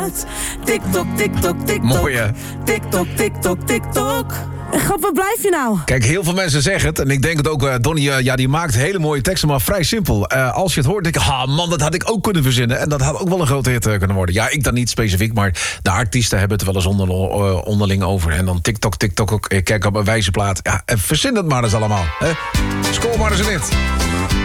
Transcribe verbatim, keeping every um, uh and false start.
praat. TikTok, TikTok, TikTok. Mooi, hè? TikTok, TikTok, TikTok. En grap, waar blijf je nou? Kijk, heel veel mensen zeggen het. En ik denk het ook, uh, Donnie, uh, ja, die maakt hele mooie teksten, maar vrij simpel. Uh, als je het hoort, denk ik, ah man, dat had ik ook kunnen verzinnen. En dat had ook wel een grote hit uh, kunnen worden. Ja, ik dan niet specifiek, maar de artiesten hebben het er wel eens onder, uh, onderling over. En dan TikTok, TikTok ook. Kijk op een wijze plaat. Ja, en verzin het maar eens allemaal. Hè? Scoor maar eens een hit.